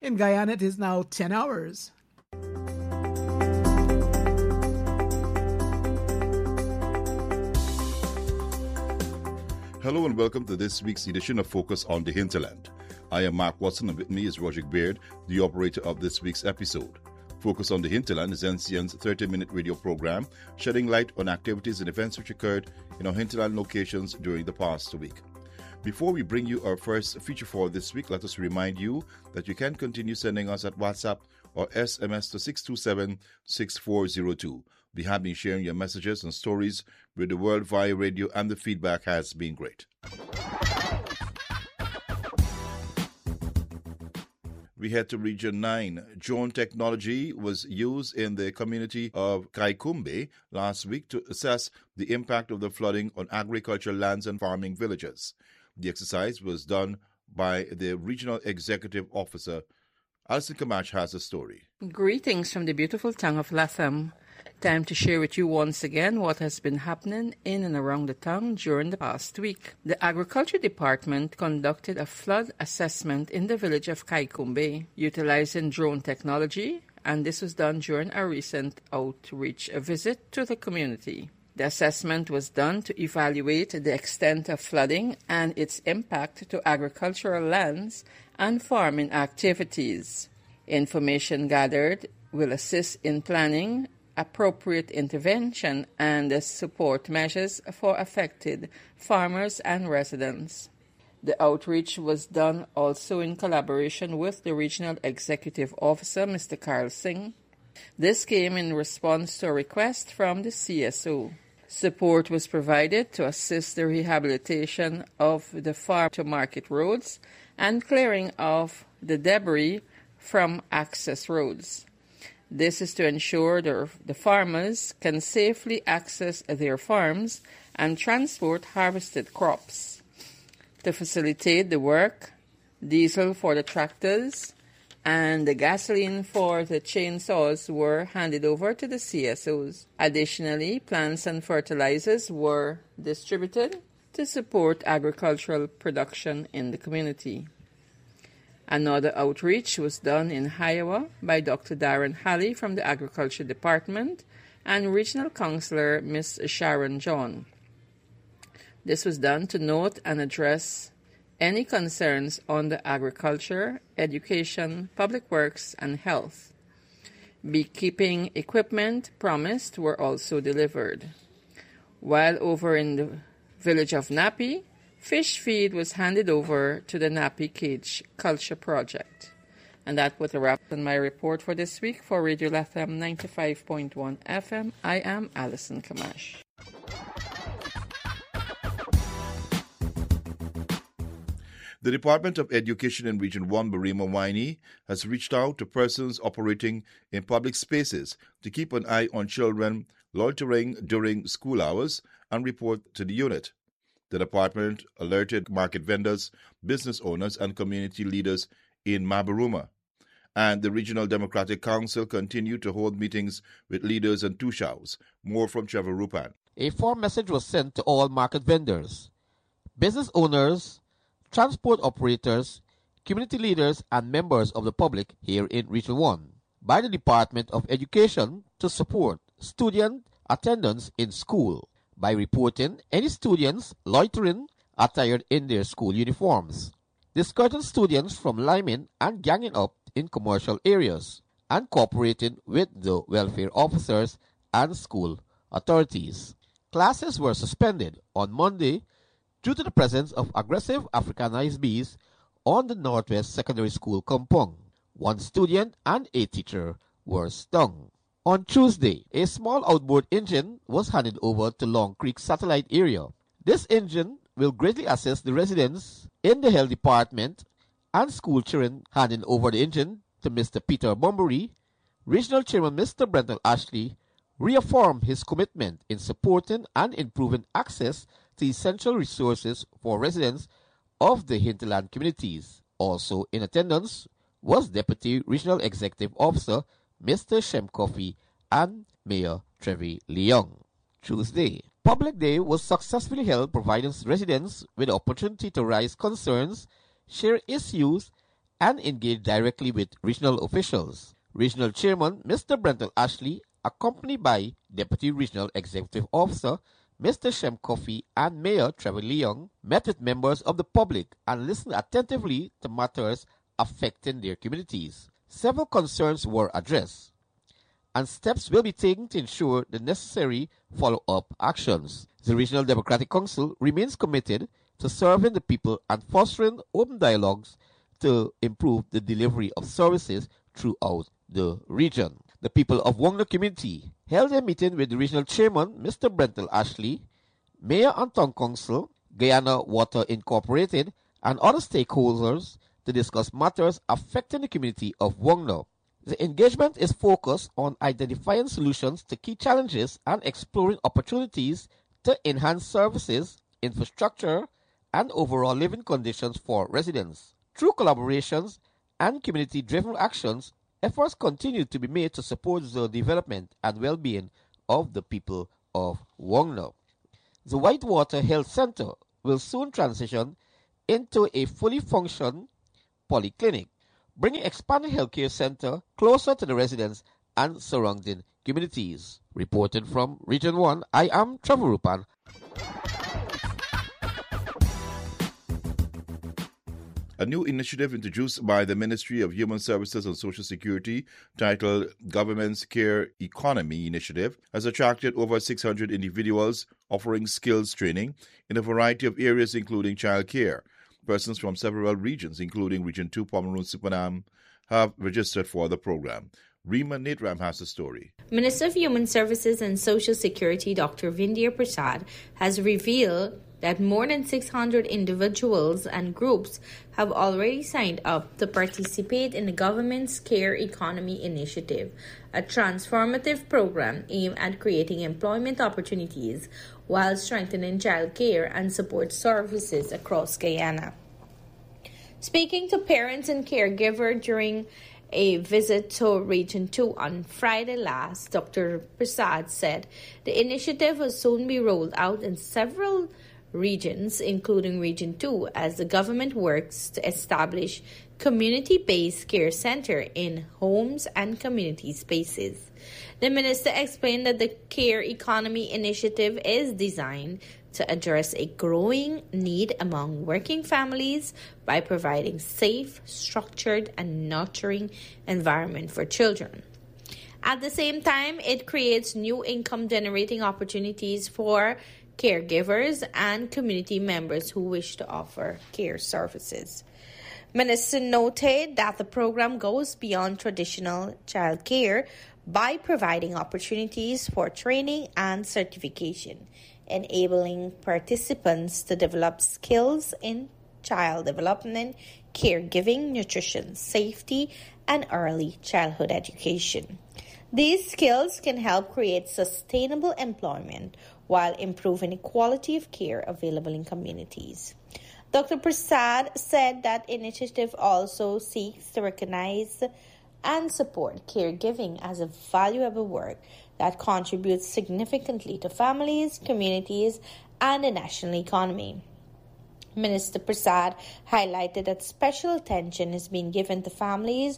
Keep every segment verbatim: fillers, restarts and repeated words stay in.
In Guyana, it is now ten hours. Hello and welcome to this week's edition of Focus on the Hinterland. I am Mark Watson and with me is Roger Beard, the operator of this week's episode. Focus on the Hinterland is N C N's thirty-minute radio program shedding light on activities and events which occurred in our hinterland locations during the past week. Before we bring you our first feature for this week, let us remind you that you can continue sending us at WhatsApp or S M S to six two seven, six four zero two. We have been sharing your messages and stories with the world via radio, and the feedback has been great. We head to Region nine. Drone technology was used in the community of Kaikumbe last week to assess the impact of the flooding on agricultural lands and farming villages. The exercise was done by the Regional Executive Officer. Alison Camash has a story. Greetings from the beautiful town of Latham. Time to share with you once again what has been happening in and around the town during the past week. The Agriculture Department conducted a flood assessment in the village of Kaikumbe, utilizing drone technology, and this was done during a recent outreach visit to the community. The assessment was done to evaluate the extent of flooding and its impact to agricultural lands and farming activities. Information gathered will assist in planning appropriate intervention and support measures for affected farmers and residents. The outreach was done also in collaboration with the Regional Executive Officer, Mister Carl Singh. This came in response to a request from the C S O. Support was provided to assist the rehabilitation of the farm-to-market roads and clearing of the debris from access roads. This is to ensure the, the farmers can safely access their farms and transport harvested crops. To facilitate the work, diesel for the tractors and the gasoline for the chainsaws were handed over to the C S Os. Additionally, plants and fertilizers were distributed to support agricultural production in the community. Another outreach was done in Iowa by Doctor Darren Halley from the Agriculture Department and Regional Councillor Miss Sharon John. This was done to note and address any concerns on the agriculture, education, public works, and health. Beekeeping equipment promised were also delivered. While over in the village of Napi, fish feed was handed over to the Napi Cage Culture Project. And that was a wrap on my report for this week. For Radio Latham ninety-five point one F M, I am Alison Camash. The Department of Education in Region one, Barima Waini, has reached out to persons operating in public spaces to keep an eye on children loitering during school hours and report to the unit. The department alerted market vendors, business owners, and community leaders in Mabaruma. And the Regional Democratic Council continued to hold meetings with leaders and Tushaus. More from Trevor Rupan. A form message was sent to all market vendors, business owners, transport operators, community leaders, and members of the public here in Region one by the Department of Education to support student attendance in school by reporting any students loitering attired in their school uniforms, discouraging students from liming and ganging up in commercial areas, and cooperating with the welfare officers and school authorities. Classes were suspended on Monday due to the presence of aggressive Africanized bees on the Northwest Secondary School compound. One student and a teacher were stung. On Tuesday, a small outboard engine was handed over to Long Creek Satellite Area. This engine will greatly assist the residents in the health department and school children. Handing over the engine to Mister Peter Bombery, Regional Chairman Mister Brenton Ashley reaffirmed his commitment in supporting and improving access to essential resources for residents of the hinterland communities. Also in attendance was Deputy Regional Executive Officer Mister Shem Coffey and Mayor Trevi Leong. Tuesday, Public Day was successfully held, providing residents with the opportunity to raise concerns, share issues, and engage directly with regional officials. Regional Chairman Mister Brenton Ashley, accompanied by Deputy Regional Executive Officer Mister Shem Coffey and Mayor Trevor Leung, met with members of the public and listened attentively to matters affecting their communities. Several concerns were addressed, and steps will be taken to ensure the necessary follow-up actions. The Regional Democratic Council remains committed to serving the people and fostering open dialogues to improve the delivery of services throughout the region. The people of Wongno community held a meeting with the regional chairman, Mister Brenton Ashley, Mayor and Town Council, Guyana Water Incorporated, and other stakeholders to discuss matters affecting the community of Wongno. The engagement is focused on identifying solutions to key challenges and exploring opportunities to enhance services, infrastructure, and overall living conditions for residents. Through collaborations and community-driven actions, efforts continue to be made to support the development and well-being of the people of Wongno. The Whitewater Health Center will soon transition into a fully functioning polyclinic, bringing expanded healthcare center closer to the residents and surrounding communities. Reporting from Region one, I am Trevor Rupan. A new initiative introduced by the Ministry of Human Services and Social Security, titled Government's Care Economy Initiative, has attracted over six hundred individuals offering skills training in a variety of areas, including child care. Persons from several regions, including Region two, Pomeroon, Supernam, have registered for the program. Rima Netram has the story. Minister of Human Services and Social Security, Doctor Vindhya Prasad, has revealed that more than six hundred individuals and groups have already signed up to participate in the government's Care Economy Initiative, a transformative program aimed at creating employment opportunities while strengthening child care and support services across Guyana. Speaking to parents and caregivers during a visit to Region two on Friday last, Doctor Prasad said the initiative will soon be rolled out in several regions, including Region two, as the government works to establish community-based care center in homes and community spaces. The minister explained that the Care Economy Initiative is designed to address a growing need among working families by providing safe, structured, and nurturing environment for children. At the same time, it creates new income-generating opportunities for caregivers and community members who wish to offer care services. Minister noted that the program goes beyond traditional child care by providing opportunities for training and certification, enabling participants to develop skills in child development, caregiving, nutrition, safety, and early childhood education. These skills can help create sustainable employment while improving the quality of care available in communities. Doctor Prasad said that initiative also seeks to recognize and support caregiving as a valuable work that contributes significantly to families, communities, and the national economy. Minister Prasad highlighted that special attention is being given to families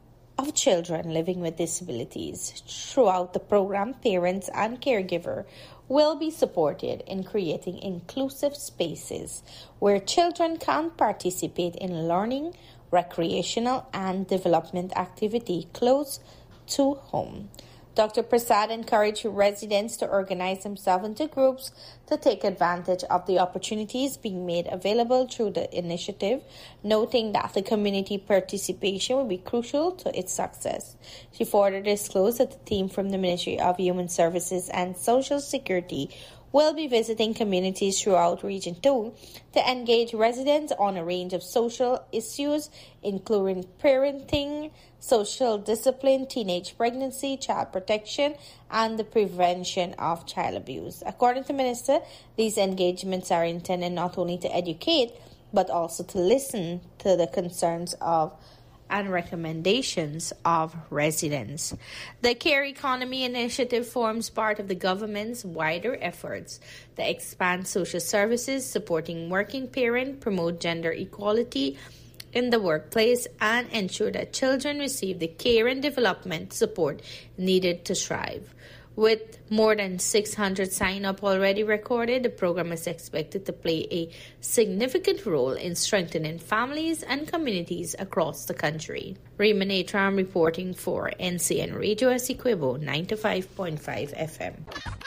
of children living with disabilities. Throughout the program, parents and caregivers will be supported in creating inclusive spaces where children can participate in learning, recreational, and development activity close to home. Doctor Prasad encouraged residents to organize themselves into groups to take advantage of the opportunities being made available through the initiative, noting that the community participation will be crucial to its success. She further disclosed that the team from the Ministry of Human Services and Social Security will be visiting communities throughout Region two to engage residents on a range of social issues, including parenting, social discipline, teenage pregnancy, child protection, and the prevention of child abuse. According to the Minister, these engagements are intended not only to educate, but also to listen to the concerns of and recommendations of residents. The Care Economy Initiative forms part of the government's wider efforts to expand social services, supporting working parents, promote gender equality, in the workplace and ensure that children receive the care and development support needed to thrive. With more than six hundred sign-up already recorded, the program is expected to play a significant role in strengthening families and communities across the country. Raymond Atram reporting for N C N Radio Essequibo ninety-five point five F M.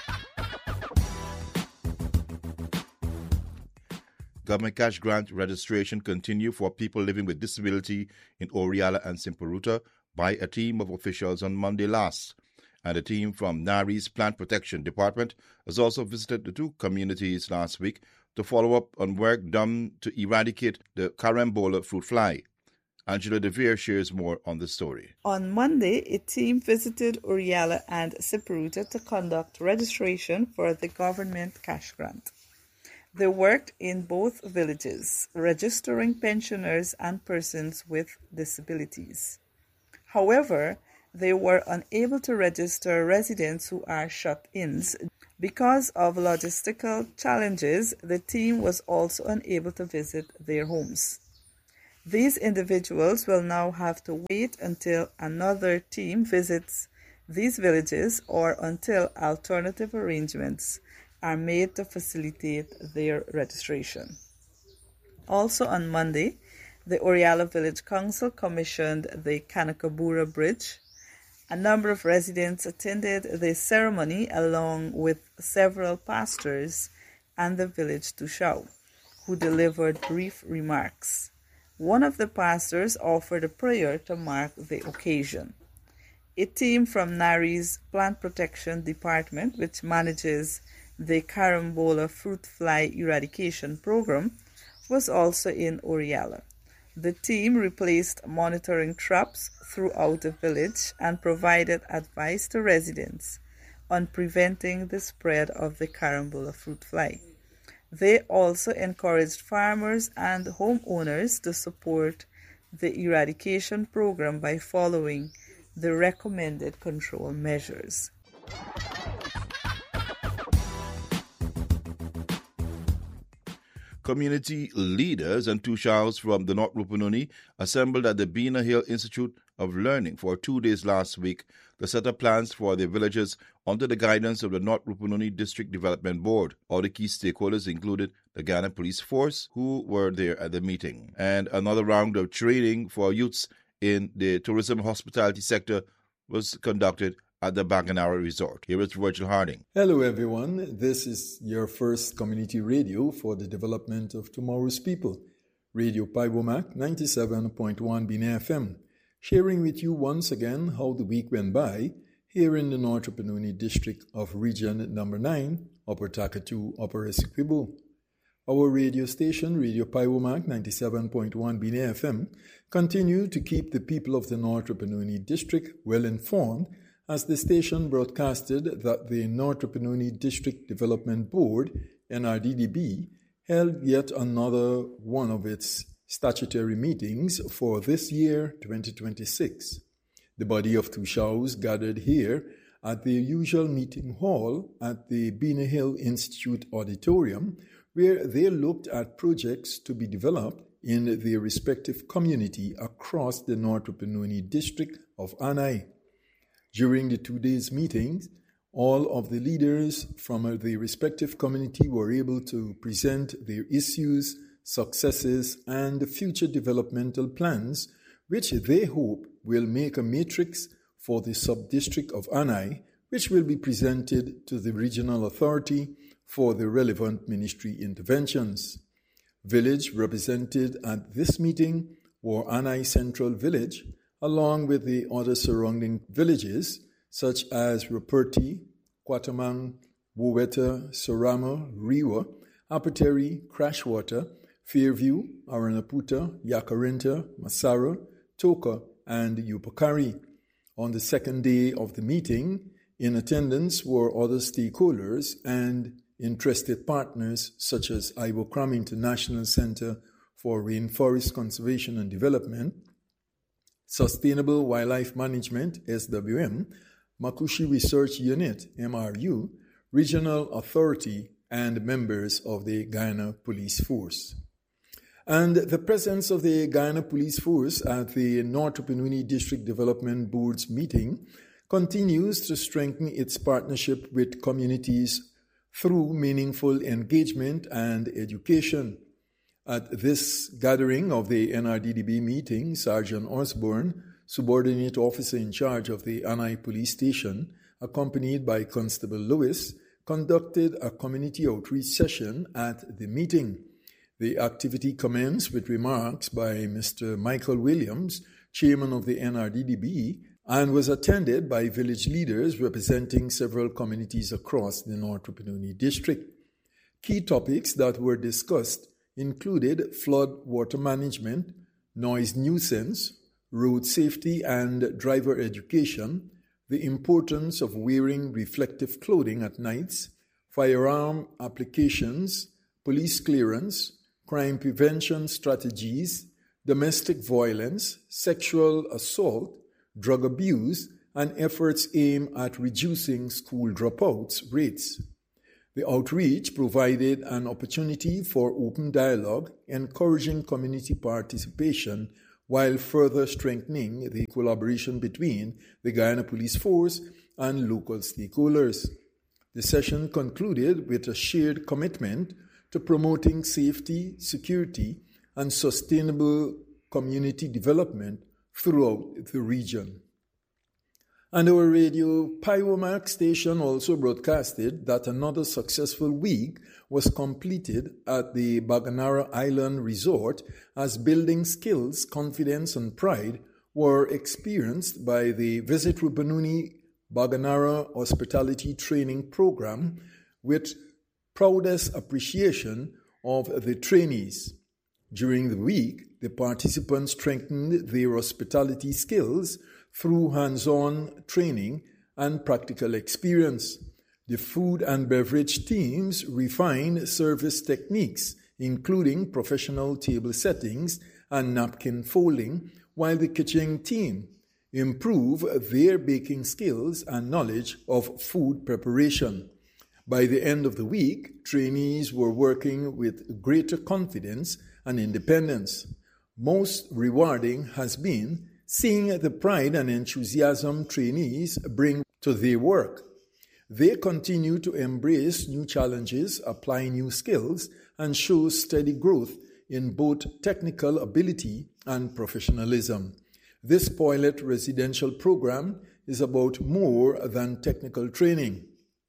Government cash grant registration continue for people living with disability in Oriala and Simperuta by a team of officials on Monday last. And a team from NARI's Plant Protection Department has also visited the two communities last week to follow up on work done to eradicate the carambola fruit fly. Angela DeVere shares more on the story. On Monday, a team visited Oriala and Simperuta to conduct registration for the government cash grant. They worked in both villages, registering pensioners and persons with disabilities. However, they were unable to register residents who are shut-ins. Because of logistical challenges, the team was also unable to visit their homes. These individuals will now have to wait until another team visits these villages or until alternative arrangements are made to facilitate their registration. Also on Monday, the Oriala Village Council commissioned the Kanakabura Bridge. A number of residents attended the ceremony along with several pastors and the village tushao, who delivered brief remarks. One of the pastors offered a prayer to mark the occasion. A team from NARI's Plant Protection Department, which manages the carambola fruit fly eradication program, was also in Oriala. The team replaced monitoring traps throughout the village and provided advice to residents on preventing the spread of the carambola fruit fly. They also encouraged farmers and homeowners to support the eradication program by following the recommended control measures. Community leaders and tushals from the North Rupununi assembled at the Bina Hill Institute of Learning for two days last week to set up plans for their villages under the guidance of the North Rupununi District Development Board. All the key stakeholders included the Ghana Police Force, who were there at the meeting. And another round of training for youths in the tourism hospitality sector was conducted at the Baganara Resort. Here is Virgil Harding. Hello everyone, this is your first community radio for the development of tomorrow's people. Radio Paiwomac ninety-seven point one Bina F M, sharing with you once again how the week went by here in the North Rupununi district of Region Number nine, Upper Takatu, Upper Essequibo. Our radio station, Radio Paiwomac ninety-seven point one Bina F M, continue to keep the people of the North Rupununi district well informed as the station broadcasted that the North Rupununi District Development Board, N R D D B, held yet another one of its statutory meetings for this year, twenty twenty-six. The body of tushals gathered here at the usual meeting hall at the Bina Hill Institute Auditorium, where they looked at projects to be developed in their respective community across the North Rupununi district of Anai. During the two days meetings, all of the leaders from the respective community were able to present their issues, successes, and future developmental plans, which they hope will make a matrix for the sub-district of Anai, which will be presented to the regional authority for the relevant ministry interventions. Village represented at this meeting were Anai Central Village, along with the other surrounding villages such as Ruperti, Quatamang, Woweta, Sorama, Riwa, Apateri, Crashwater, Fairview, Aranaputa, Yakarenta, Masara, Toka, and Upakari. On the second day of the meeting, in attendance were other stakeholders and interested partners such as Iwokram International Center for Rainforest Conservation and Development, Sustainable Wildlife Management, S W M, Makushi Research Unit, M R U, Regional Authority, and members of the Guyana Police Force. And the presence of the Guyana Police Force at the North Rupununi District Development Board's meeting continues to strengthen its partnership with communities through meaningful engagement and education. At this gathering of the N R D D B meeting, Sergeant Osborne, subordinate officer in charge of the Anai Police Station, accompanied by Constable Lewis, conducted a community outreach session at the meeting. The activity commenced with remarks by Mister Michael Williams, chairman of the N R D D B, and was attended by village leaders representing several communities across the North Rupununi district. Key topics that were discussed included flood water management, noise nuisance, road safety and driver education, the importance of wearing reflective clothing at nights, firearm applications, police clearance, crime prevention strategies, domestic violence, sexual assault, drug abuse, and efforts aimed at reducing school dropouts rates. The outreach provided an opportunity for open dialogue, encouraging community participation while further strengthening the collaboration between the Guyana Police Force and local stakeholders. The session concluded with a shared commitment to promoting safety, security, and sustainable community development throughout the region. And our radio Piomac station also broadcasted that another successful week was completed at the Baganara Island Resort as building skills, confidence, and pride were experienced by the Visit Rupununi Baganara Hospitality Training Program with proudest appreciation of the trainees. During the week, the participants strengthened their hospitality skills through hands-on training and practical experience. The food and beverage teams refined service techniques, including professional table settings and napkin folding, while the kitchen team improved their baking skills and knowledge of food preparation. By the end of the week, trainees were working with greater confidence and independence. Most rewarding has been seeing the pride and enthusiasm trainees bring to their work. They continue to embrace new challenges, apply new skills, and show steady growth in both technical ability and professionalism. This pilot residential program is about more than technical training.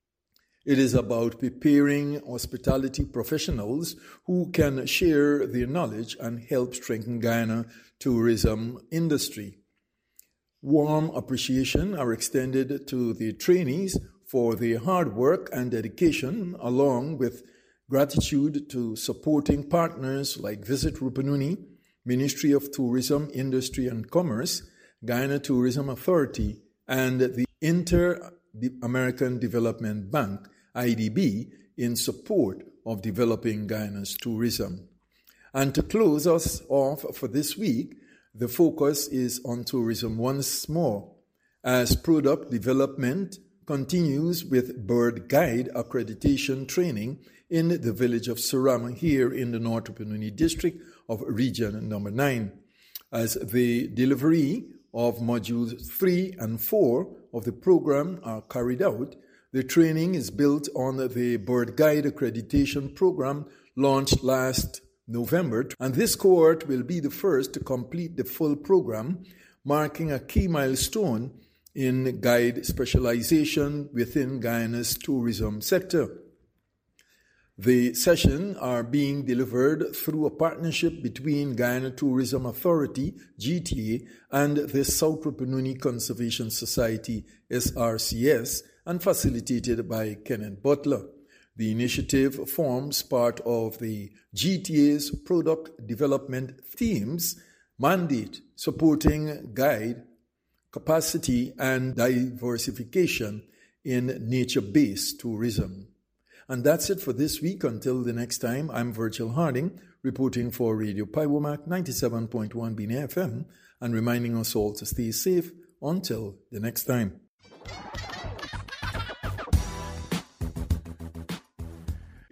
It is about preparing hospitality professionals who can share their knowledge and help strengthen Guyana tourism industry. Warm appreciation are extended to the trainees for their hard work and dedication, along with gratitude to supporting partners like Visit Rupununi, Ministry of Tourism, Industry and Commerce, Guyana Tourism Authority, and the Inter-American Development Bank, I D B, in support of developing Guyana's tourism. And to close us off for this week, the focus is on tourism once more, as product development continues with bird guide accreditation training in the village of Surama here in the North Rupununi district of region number nine. As the delivery of modules three and four of the program are carried out, the training is built on the bird guide accreditation program launched last November, and this cohort will be the first to complete the full program, marking a key milestone in guide specialization within Guyana's tourism sector. The sessions are being delivered through a partnership between Guyana Tourism Authority, G T A, and the South Rupununi Conservation Society, S R C S, and facilitated by Kenneth Butler. The initiative forms part of the G T A's product development themes mandate, supporting guide capacity and diversification in nature-based tourism. And that's it for this week. Until the next time, I'm Virgil Harding, reporting for Radio Piomac ninety-seven point one B N F M, and reminding us all to stay safe until the next time.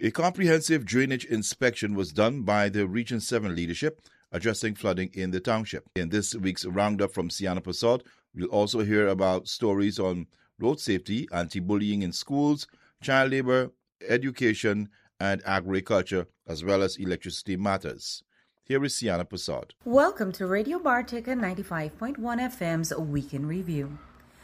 A comprehensive drainage inspection was done by the Region seven leadership addressing flooding in the township. In this week's roundup from Sienna Prasad, we'll also hear about stories on road safety, anti-bullying in schools, child labor, education, and agriculture, as well as electricity matters. Here is Sienna Prasad. Welcome to Radio Bartica ninety-five point one F M's Week in Review.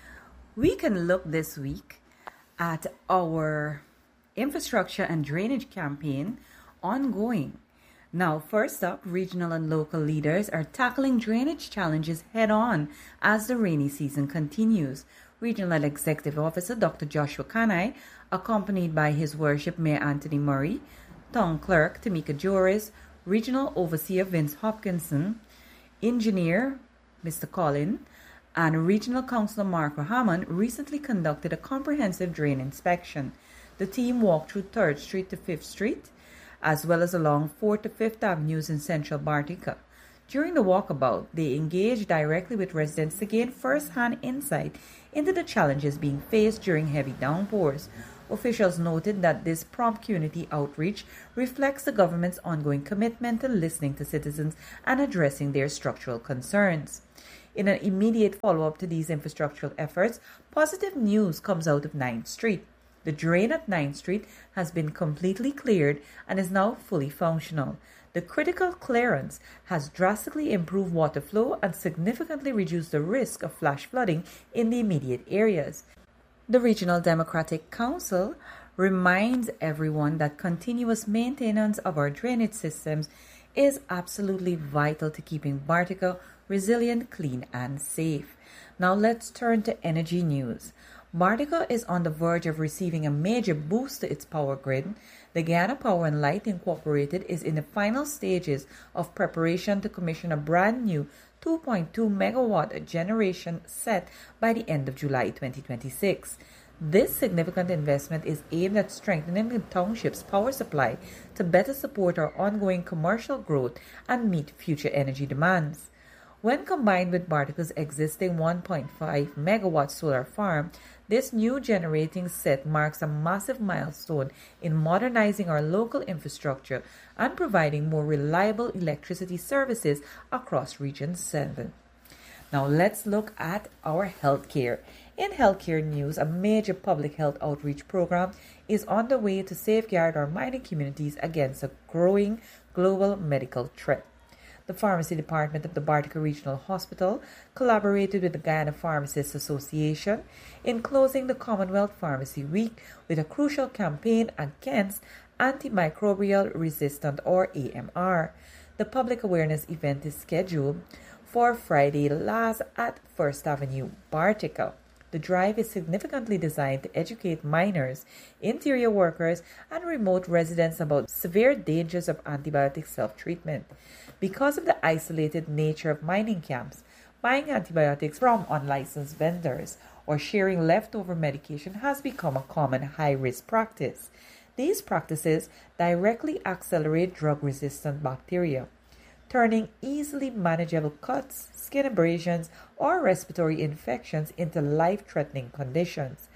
We can look this week at our infrastructure and drainage campaign ongoing. Now, first up, regional and local leaders are tackling drainage challenges head-on as the rainy season continues. Regional Executive Officer Doctor Joshua Kanai, accompanied by His Worship Mayor Anthony Murray, Town Clerk Tamika Joris, Regional Overseer Vince Hopkinson, Engineer Mister Collin, and Regional Councillor Mark Rahaman recently conducted a comprehensive drain inspection. The team walked through third Street to fifth Street, as well as along fourth to fifth Avenues in central Bartica. During the walkabout, they engaged directly with residents to gain first-hand insight into the challenges being faced during heavy downpours. Officials noted that this prompt community outreach reflects the government's ongoing commitment to listening to citizens and addressing their structural concerns. In an immediate follow-up to these infrastructural efforts, positive news comes out of ninth Street. The drain at ninth Street has been completely cleared and is now fully functional. The critical clearance has drastically improved water flow and significantly reduced the risk of flash flooding in the immediate areas. The Regional Democratic Council reminds everyone that continuous maintenance of our drainage systems is absolutely vital to keeping Bartica resilient, clean, and safe. Now let's turn to energy news. Bartica is on the verge of receiving a major boost to its power grid. The Guyana Power and Light Incorporated is in the final stages of preparation to commission a brand new two point two megawatt generation set by the end of July twenty twenty-six. This significant investment is aimed at strengthening the township's power supply to better support our ongoing commercial growth and meet future energy demands. When combined with Bartica's existing one point five megawatt solar farm, this new generating set marks a massive milestone in modernizing our local infrastructure and providing more reliable electricity services across Region seven. Now let's look at our healthcare. In healthcare news, a major public health outreach program is on the way to safeguard our mining communities against a growing global medical threat. The Pharmacy Department of the Bartica Regional Hospital collaborated with the Guyana Pharmacists Association in closing the Commonwealth Pharmacy Week with a crucial campaign against antimicrobial resistant or A M R. The public awareness event is scheduled for Friday last at First Avenue, Bartica. The drive is significantly designed to educate miners, interior workers, and remote residents about severe dangers of antibiotic self-treatment. Because of the isolated nature of mining camps, buying antibiotics from unlicensed vendors or sharing leftover medication has become a common high-risk practice. These practices directly accelerate drug-resistant bacteria, turning easily manageable cuts, skin abrasions, or respiratory infections into life-threatening conditions.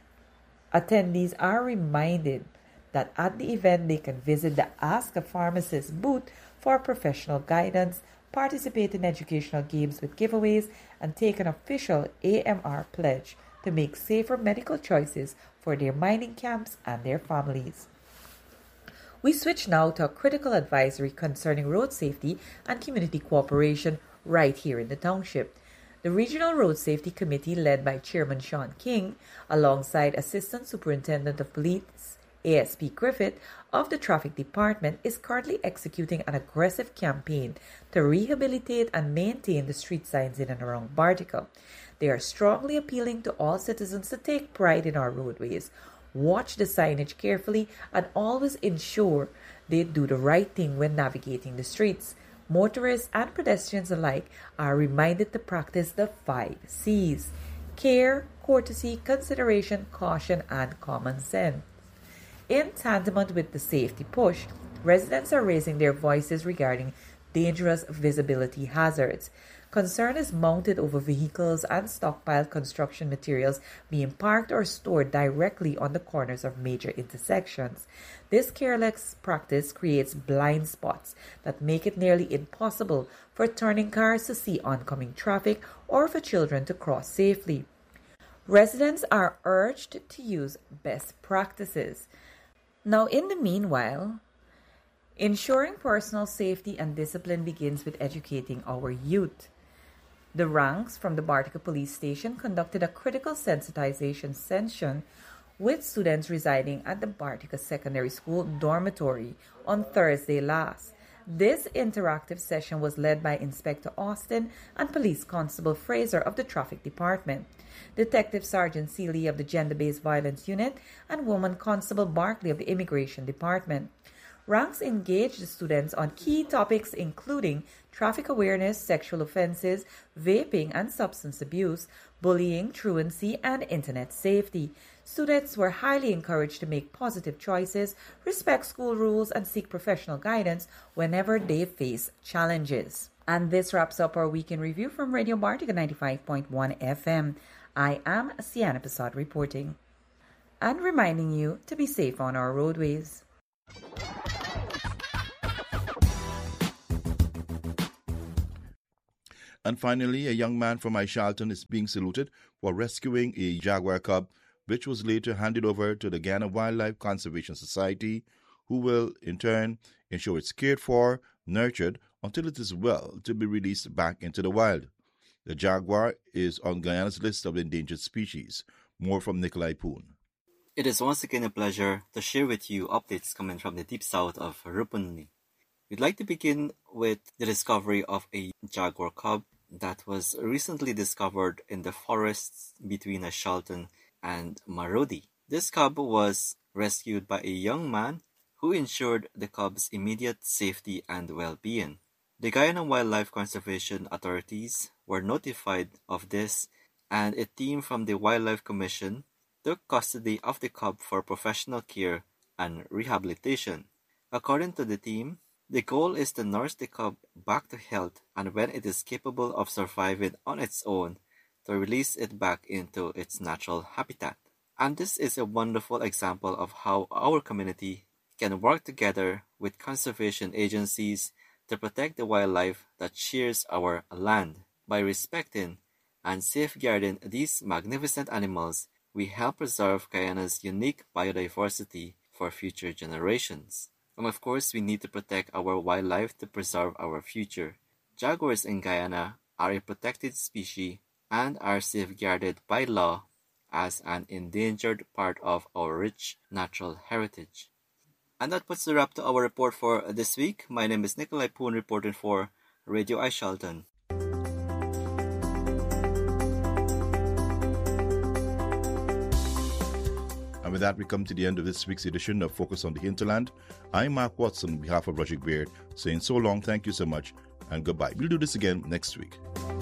Attendees are reminded that at the event they can visit the Ask a Pharmacist booth for professional guidance, participate in educational games with giveaways, and take an official A M R pledge to make safer medical choices for their mining camps and their families. We switch now to a critical advisory concerning road safety and community cooperation right here in the township. The Regional Road Safety Committee, led by Chairman Sean King, alongside Assistant Superintendent of Police A S P Griffith of the Traffic Department, is currently executing an aggressive campaign to rehabilitate and maintain the street signs in and around Bartica. They are strongly appealing to all citizens to take pride in our roadways, watch the signage carefully, and always ensure they do the right thing when navigating the streets. Motorists and pedestrians alike are reminded to practice the five C's: care, courtesy, consideration, caution, and common sense. In tandem with the safety push, residents are raising their voices regarding dangerous visibility hazards. Concern is mounted over vehicles and stockpiled construction materials being parked or stored directly on the corners of major intersections. This careless practice creates blind spots that make it nearly impossible for turning cars to see oncoming traffic or for children to cross safely. Residents are urged to use best practices. Now, in the meanwhile, ensuring personal safety and discipline begins with educating our youth. The ranks from the Bartica Police Station conducted a critical sensitization session with students residing at the Bartica Secondary School dormitory on Thursday last. This interactive session was led by Inspector Austin and Police Constable Fraser of the Traffic Department, Detective Sergeant Seeley of the Gender-Based Violence Unit, and Woman Constable Barkley of the Immigration Department. Ranks engaged the students on key topics including traffic awareness, sexual offenses, vaping and substance abuse, bullying, truancy, and internet safety. Students were highly encouraged to make positive choices, respect school rules, and seek professional guidance whenever they face challenges. And this wraps up our weekend review from Radio Bartica ninety-five point one F M. I am Sienna Passad reporting and reminding you to be safe on our roadways. And finally, a young man from Ishalton is being saluted for rescuing a jaguar cub, which was later handed over to the Guyana Wildlife Conservation Society, who will, in turn, ensure it's cared for, nurtured, until it is well to be released back into the wild. The jaguar is on Guyana's list of endangered species. More from Nikolai Poon. It is once again a pleasure to share with you updates coming from the deep south of Rupununi. We'd like to begin with the discovery of a jaguar cub that was recently discovered in the forests between Ishalton and Marodi. This cub was rescued by a young man who ensured the cub's immediate safety and well-being. The Guyana Wildlife Conservation authorities were notified of this, and a team from the Wildlife Commission took custody of the cub for professional care and rehabilitation. According to the team, the goal is to nurse the cub back to health, and when it is capable of surviving on its own, to release it back into its natural habitat. And this is a wonderful example of how our community can work together with conservation agencies to protect the wildlife that shares our land. By respecting and safeguarding these magnificent animals, we help preserve Guyana's unique biodiversity for future generations. And of course, we need to protect our wildlife to preserve our future. Jaguars in Guyana are a protected species and are safeguarded by law as an endangered part of our rich natural heritage. And that puts the wrap to our report for this week. My name is Nikolai Poon reporting for Radio Ishalton. And with that, we come to the end of this week's edition of Focus on the Hinterland. I'm Mark Watson on behalf of Roger Beard, saying so long, thank you so much, and goodbye. We'll do this again next week.